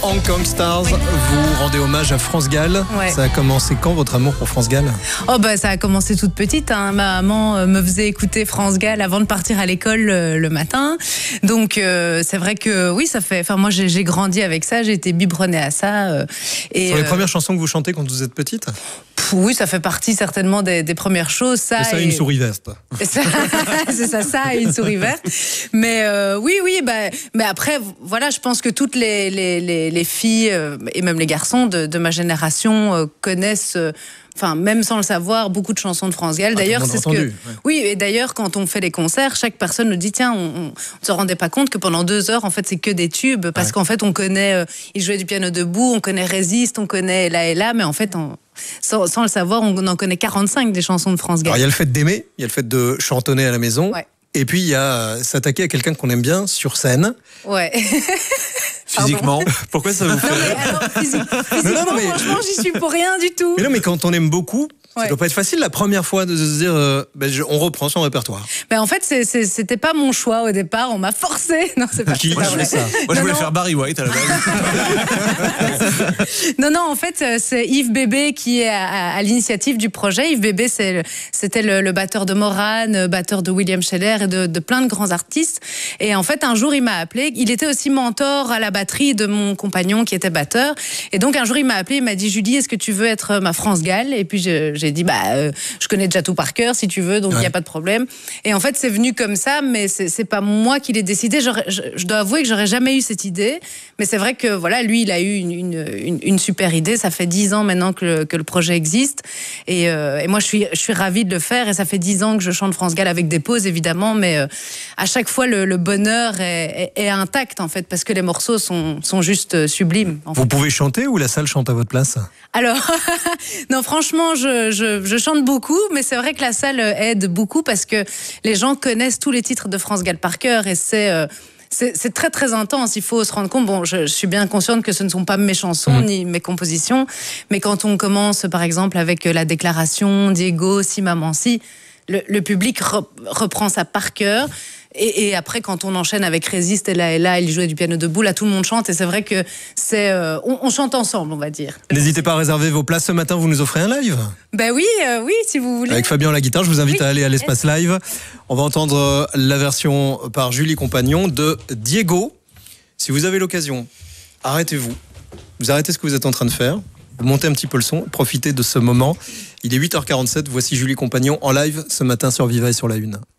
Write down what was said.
Hong Kong Stars, vous rendez hommage à France Gall. Ouais. Ça a commencé quand, votre amour pour France Gall? Ça a commencé toute petite. Ma maman me faisait écouter France Gall avant de partir à l'école le matin. Donc c'est vrai que oui, ça fait. Enfin moi j'ai grandi avec ça, j'ai été biberonnée à ça. Et sur les premières chansons que vous chantez quand vous êtes petite? Oui, ça fait partie certainement des premières choses. Ça et une souris verte. C'est ça et une souris verte. Mais oui, mais après, voilà, je pense que toutes les filles et même les garçons de ma génération connaissent. Enfin, même sans le savoir, beaucoup de chansons de France Gall. D'ailleurs, c'est ce que. Ouais. Oui, et d'ailleurs, quand on fait les concerts, chaque personne nous dit tiens, on ne se rendait pas compte que pendant 2 heures, en fait, c'est que des tubes. Parce qu'en fait, on connaît. Il jouait du piano debout, on connaît Résiste, on connaît Là et Là, mais en fait, sans le savoir, on en connaît 45 des chansons de France Gall. Alors, il y a le fait d'aimer, il y a le fait de chantonner à la maison. Ouais. Et puis, il y a s'attaquer à quelqu'un qu'on aime bien sur scène. Ouais. Physiquement. Pourquoi ça vous fait physiquement, franchement, j'y suis pour rien du tout. Mais non, mais quand on aime beaucoup, ça doit pas être facile la première fois de se dire on reprend son répertoire. En fait, c'était pas mon choix au départ, on m'a forcé. Non, c'est pas Qui Moi, je voulais faire Barry White à la base. Non, en fait, c'est Yves Bébé qui est à l'initiative du projet. Yves Bébé, c'était le batteur de Morane, batteur de William Scheller et de plein de grands artistes. Et en fait, un jour, il m'a appelé. Il était aussi mentor à la batterie de mon compagnon qui était batteur. Et donc, un jour, il m'a appelé, il m'a dit Julie, est-ce que tu veux être ma France Gall? Et puis, j'ai dit je connais déjà tout par cœur si tu veux, donc il n'y a pas de problème. Et en fait, c'est venu comme ça, mais c'est pas moi qui l'ai décidé. Je dois avouer que j'aurais jamais eu cette idée. Mais c'est vrai que voilà, lui, il a eu une super idée. Ça fait 10 ans maintenant que le projet existe. Et moi, je suis ravie de le faire. Et ça fait 10 ans que je chante France Gall avec des pauses, évidemment. Mais à chaque fois, le bonheur est intact, en fait, parce que les morceaux sont juste sublimes. Vous pouvez chanter ou la salle chante à votre place? Alors, non, franchement, je chante beaucoup, mais c'est vrai que la salle aide beaucoup parce que les gens connaissent tous les titres de France Gall par cœur et c'est très très intense, il faut se rendre compte. Bon, je suis bien consciente que ce ne sont pas mes chansons ni mes compositions, mais quand on commence par exemple avec La Déclaration, Diego, Si Maman Si, le public reprend ça par cœur. Et après, quand on enchaîne avec Résiste et Là, il jouait du piano debout, là tout le monde chante et c'est vrai que on chante ensemble, on va dire. N'hésitez pas à réserver vos places ce matin, vous nous offrez un live? Oui, si vous voulez. Avec Fabien à la guitare, je vous invite à aller à l'espace live. On va entendre la version par Julie Compagnon de Diego. Si vous avez l'occasion, arrêtez-vous. Vous arrêtez ce que vous êtes en train de faire. Vous montez un petit peu le son, profitez de ce moment. Il est 8h47, voici Julie Compagnon en live ce matin sur Viva et sur La Une.